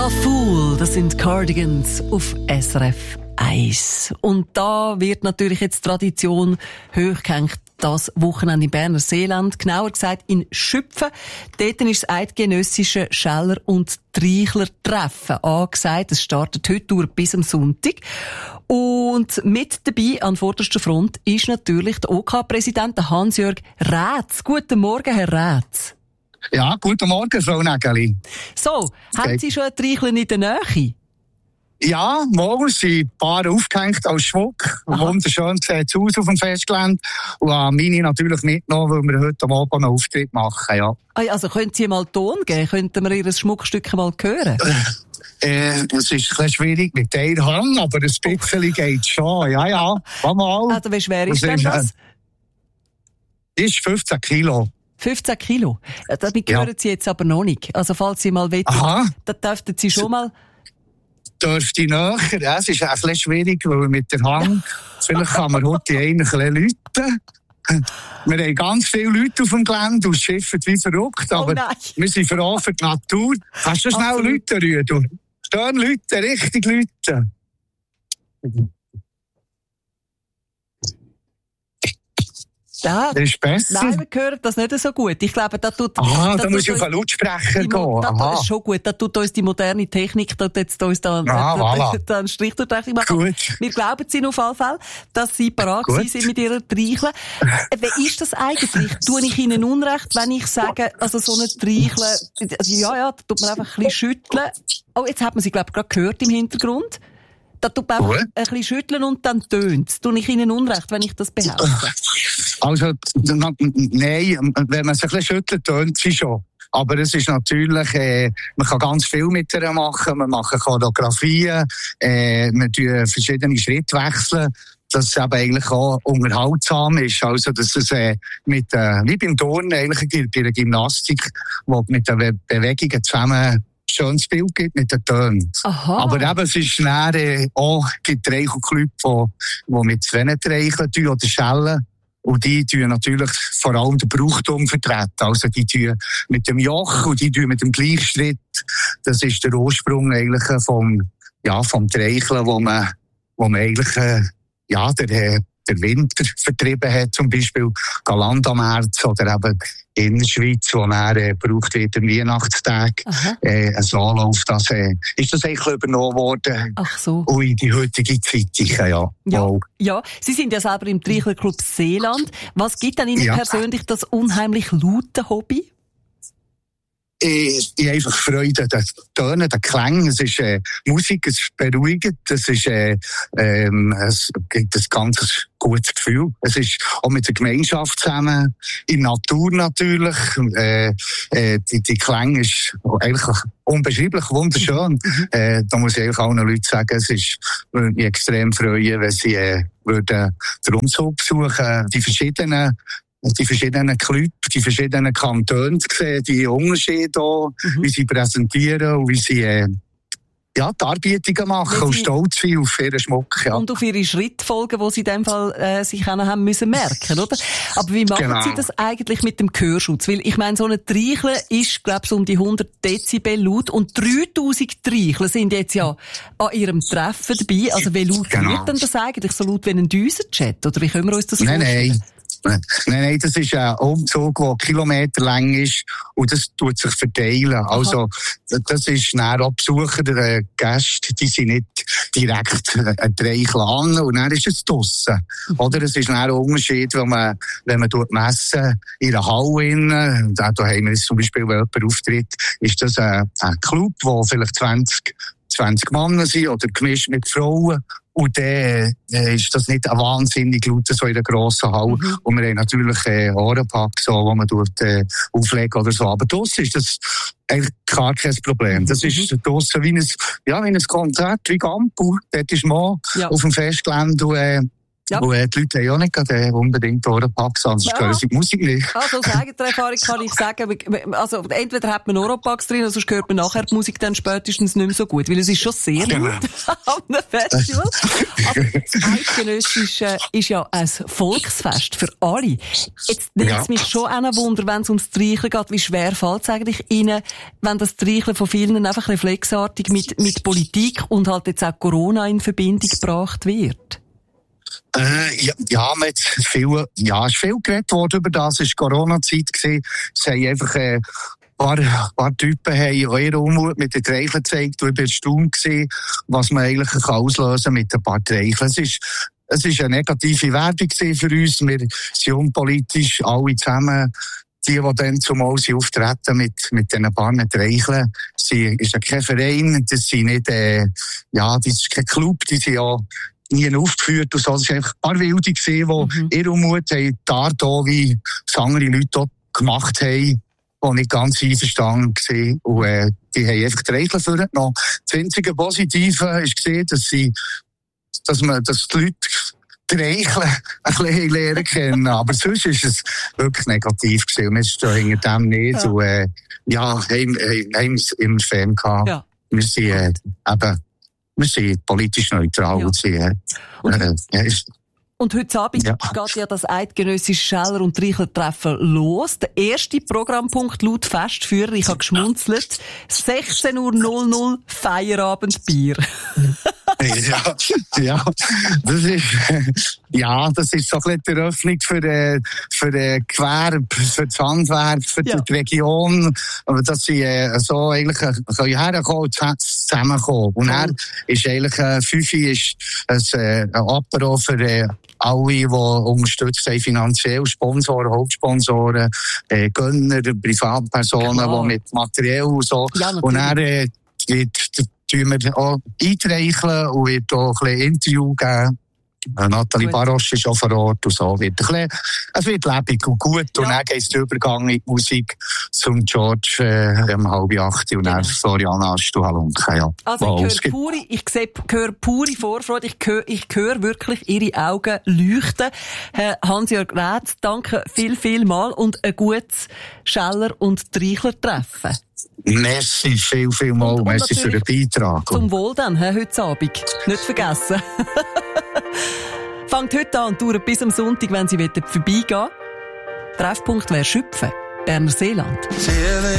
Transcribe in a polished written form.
La Fool, das sind Cardigans auf SRF 1. Und da wird natürlich jetzt Tradition hochgehängt, das Wochenende im Berner Seeland, genauer gesagt in Schüpfen. Dort ist das eidgenössische Scheller- und Treichler-Treffen angesagt. Es startet heute durch bis am Sonntag. Und mit dabei an vorderster Front ist natürlich der OK-Präsident Hans-Jörg Rätz. Guten Morgen, Herr Rätz. Ja, guten Morgen, Frau Nägeli. So, haben Sie schon ein Treichler in der Nähe? Ja, morgen sind ein paar aufgehängt als Schmuck. Aha. Wunderschön sieht es aus auf dem Festgelände. Und meine natürlich mitgenommen, weil wir heute am Abend einen Auftritt machen, ja. Also können Sie mal Ton geben? Könnten wir Ihr Schmuckstück mal hören? Es ist ein bisschen schwierig mit der Hand, aber ein bisschen geht schon. Ja, mal. Also wie schwer ist denn das? Ist 15 Kilo. 15 Kilo? Damit hören Sie jetzt aber noch nicht. Also falls Sie mal wollen, dann dürften Sie schon mal... Dürfte näher. Ja, es ist ein bisschen schwierig, weil mit der Hand, vielleicht kann man heute einen ein bisschen läuten. Wir haben ganz viele Leute auf dem Gelände und schiffen wie verrückt, aber wir sind froh für die Natur. Kannst du schnell Leute rühren? Stehen Leute, richtig Leute. Das ist besser. Nein, wir hören das nicht so gut. Ich glaube, da muss ich auf einen Lautsprecher gehen. Das ist schon gut. Da tut uns die moderne Technik uns da einen Strich durch die Rechnung machen. Gut. Wir glauben Ihnen auf jeden Fall, dass Sie parat sind mit Ihrer Treichle. Wie ist das eigentlich? Tue ich Ihnen Unrecht, wenn ich sage, also so eine Treichle, da tut man einfach ein bisschen schütteln. Oh, jetzt hat man sie, glaube ich, gerade gehört im Hintergrund. Da tut man einfach ein bisschen schütteln und dann tönt es. Tue ich Ihnen Unrecht, wenn ich das behaupte? Also, nein, wenn man sich ein bisschen schüttelt, tönt sie schon. Aber es ist natürlich, man kann ganz viel mit ihr machen. Wir machen Choreografien, wir tun verschiedene Schritte wechseln, dass es eben eigentlich auch unterhaltsam ist. Also, dass es wie beim Turnen eigentlich bei der Gymnastik, wo mit den Bewegungen zusammen schönes Bild gibt mit den Tönen. Aber eben, es ist auch Treichelclubs, die mit zwei Treicheln tun oder Schellen. Und die tun natürlich vor allem den Brauchtum vertreten. Also die tun mit dem Joch und die tun mit dem Gleichschritt. Das ist der Ursprung eigentlich vom Treicheln, wo man eigentlich, der Winter vertrieben hat, zum Beispiel Galant am März oder eben in der Schweiz, wo dann gebraucht wird am Weihnachtstag, ein Anlauf, ist das eigentlich übernommen worden. Ach so. Und in die heutige Zeit, ja. Sie sind ja selber im Treichlerclub Seeland. Was gibt denn Ihnen persönlich das unheimlich laute Hobby? Ich habe einfach Freude, das Tönen, der Klang, es ist Musik, es ist beruhigend, es ist es gibt ein ganz gutes Gefühl. Es ist auch mit der Gemeinschaft zusammen, in der Natur natürlich. Die Klang ist eigentlich unbeschreiblich wunderschön. Da muss ich eigentlich allen Leuten sagen, würde mich extrem freuen, wenn sie würden den Umzug besuchen, die verschiedenen Clubs, die verschiedenen Kantone sehen, die Unterschiede hier, wie sie präsentieren und wie sie die Arbeitungen machen und stolz sind auf ihren Schmuck. Ja. Und auf ihre Schrittfolgen, die sie in dem Fall sich haben müssen merken, oder? Aber wie machen Sie das eigentlich mit dem Gehörschutz? Weil ich meine, so eine Treichle ist, glaube ich, um die 100 Dezibel laut und 3000 Treichle sind jetzt ja an ihrem Treffen dabei. Also wie laut wird denn das eigentlich? So laut wie ein Düsenjet? Oder wie können wir uns das vorstellen? Nein, das ist ein Umzug, der kilometerlang ist und das tut sich verteilen. Also, das ist dann auch Besucher, Gäste, die sind nicht direkt ein Treichl an und dann ist es draussen. Oder es ist dann ein Unterschied, wenn man messen in einer Halle, da haben wir jetzt zum Beispiel, wenn jemand auftritt, ist das ein Club, wo vielleicht 20 Männer sind oder gemischt mit Frauen. Und dann ist das nicht ein wahnsinnig laut, so in der grossen Halle. Und wir haben natürlich Ohrenpack, wo man auflegen oder so. Aber draussen ist das eigentlich gar kein Problem. Das ist draussen wie ein Konzert, wie Gampu. Dort ist man auf dem Festgelände Ja. Und die Leute haben auch nicht unbedingt Oropax, sonst hören sie die Musik nicht. Also aus eigener Erfahrung kann ich sagen, also entweder hat man Oropax drin, oder sonst hört man nachher die Musik dann spätestens nicht mehr so gut, weil es ist schon sehr laut an einem Festival. Aber das Eidgenössische ist ja ein Volksfest für alle. Jetzt nimmt es mich schon auch ein Wunder, wenn es ums Streicheln geht, wie schwer fällt es eigentlich Ihnen, wenn das Streicheln von vielen einfach reflexartig mit Politik und halt jetzt auch Corona in Verbindung gebracht wird? Man hat ist viel geredet worden über das. Es war Corona-Zeit gewesen. Es haben einfach, ein paar Typen haben eure Unmut mit den Treicheln gezeigt. Und ich war erstaunt gewesen, was man eigentlich auslösen kann mit ein paar Treicheln. Es ist eine negative Werbung für uns. Wir sind unpolitisch, alle zusammen. Die dann zumal sie auftreten mit diesen paar Treicheln. Ist ja kein Verein, das sind nicht, das ist kein Club, die sind ja nie aufgeführt und so. Es waren einfach ein paar Wilde, die ihre Unmut haben, wie es andere Leute dort gemacht haben, die nicht ganz einverstanden waren. Und die haben einfach die Regeln vorgenommen. Das einzige Positive war, dass die Leute die Regeln ein bisschen lernen können. Aber sonst ist es wirklich negativ gewesen. Wir stehen hinter dem nicht. Und haben es immer Fan gehabt. Ja. Wir sind politisch neutral. Ja. Und heute Abend geht ja das eidgenössische Scheller- und Treicheltreffen los. Der erste Programmpunkt laut Festführer, ich habe geschmunzelt, 16:00 Uhr Feierabendbier. Das ist so ein bisschen die Eröffnung für Gewerbe, für das Handwerk, für die Region. Dass sie so eigentlich herkommen und zusammenkommen. Und dann ist eigentlich 5 ist ein Apero für alle, die unterstützt haben, finanziell, Sponsoren, Hauptsponsoren, Gönner, Privatpersonen, die mit materiell und so. Ja, und dann tun wir auch eintreicheln und wird auch ein bisschen Interview geben. Nathalie Barosch ist auch vor Ort und so. Es wird lebendig und gut. Ja. Und dann geht es den Übergang in die Musik zum George 7:30 und dann Florian Astuhalunke. Ja. Also ich höre pure Vorfreude. Ich höre wirklich Ihre Augen leuchten. Herr Hans-Jörg Rätz, danke viel mal und ein gutes Scheller- und Treicheltreffen. Merci, viel mal. Merci für den Beitrag. Zum Wohl dann, heute Abend. Nicht vergessen. Fangt heute an und dauert bis am Sonntag, wenn Sie vorbeigehen wollen. Treffpunkt wäre Schüpfen, Berner Seeland.